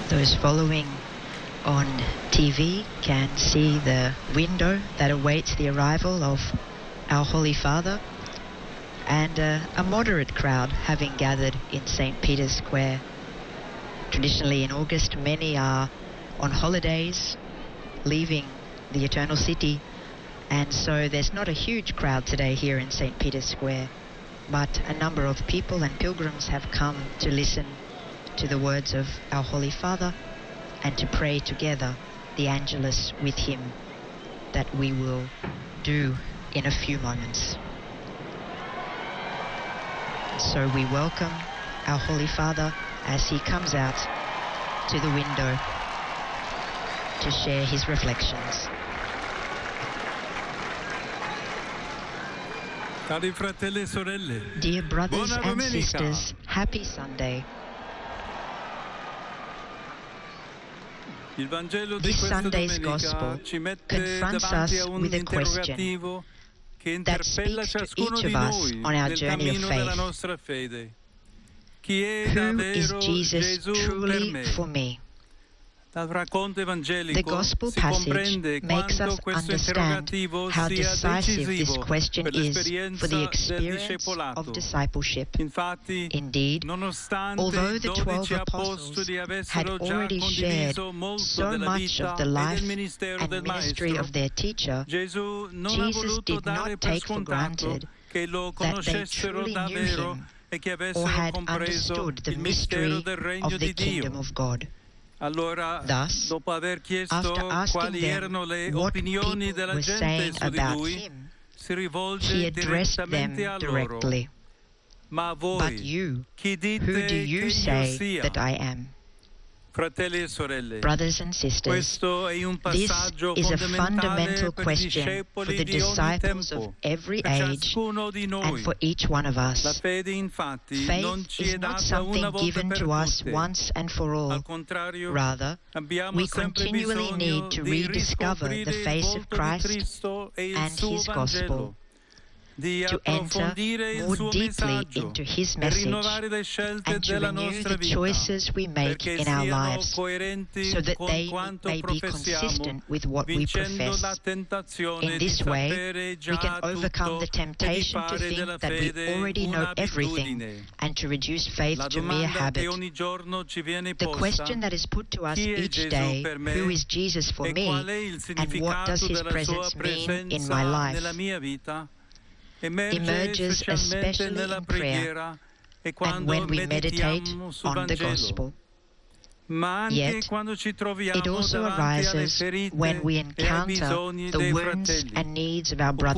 Those following on TV can see the window that awaits the arrival of our Holy Father, and a moderate crowd having gathered in St. Peter's Square. Traditionally in August, many are on holidays, leaving the Eternal City, and so there's not a huge crowd today here in St. Peter's Square, but a number of people and pilgrims have come to listen to the words of our Holy Father and to pray together the Angelus with him that we will do in a few moments. So we welcome our Holy Father as he comes out to the window to share his reflections. Cari fratelli e sorelle, Dear brothers buona and domenica. sisters, happy Sunday. Il Vangelo di This questa Sunday's domenica gospel ci mette confronts davanti us a un with a question interrogativo che that interpella speaks to ciascuno each di of us noi on our nel journey of cammino della faith. nostra fede. Chi è Who is davvero Jesus Gesù per truly me? for me? Dal racconto The evangelico Gospel si passage comprende makes quanto us questo understand interrogativo how sia decisive this decisivo question per is l'esperienza for the del experience discepolato. of discipleship. Infatti, Indeed, nonostante although i the 12 12 apostoli had avessero già already shared condiviso molto so della much vita of the e life del ministero and del ministry Maestro, of their teacher, Gesù non ha Jesus voluto did dare not per take for scontato granted che lo that they conoscessero truly knew davvero him e che or avessero had compreso understood the il mistero mystery del regno of the di Dio. kingdom of God. Allora, Thus, dopo aver after chiesto asking quali them erano le what opinioni people della were gente saying su di about lui, him, si he rivolge addressed them direttamente a loro. directly. Ma But voi, you, chi dite who do che you io say sia? that I am? Fratelli e sorelle, Brothers and sisters, questo è un this passaggio is a fondamentale fundamental per i question for discepoli the di ogni disciples of tempo, every per age ciascuno di and noi. for each one of La us. fede infatti non Faith ci is è not data una something volta given per to us tutte. once and for all. Al contrario, Rather, abbiamo we sempre continually bisogno need to di rediscover riscoprire the il face of volto di Christ Cristo e il and suo his Vangelo, gospel, di to enter approfondire il more suo deeply messaggio into his e message rinnovare le scelte and to della renew nostra the vita, choices we make perché in our siano lives coerenti so that con they quanto may be professiamo, consistent with what we vincendo la profess. tentazione In di this way, sapere we già can overcome tutto the e di temptation to fare think della that we fede already know everything un'abitudine. and to reduce faith La to mere domanda che habit. ogni giorno ci viene The posta: question that is put to us chi è each Gesù day, per me? who is Jesus for E me, qual è il and what does significato his della sua presence mean in presenza my life, nella mia vita? Emerge emerges specialmente especially nella in prayer preghiera e and quando when we meditate meditiamo sul on the Vangelo, gospel. ma anche Yet, quando ci troviamo it also davanti alle arises when ferite we e ai encounter bisogni the dei wounds fratelli, and needs of our brothers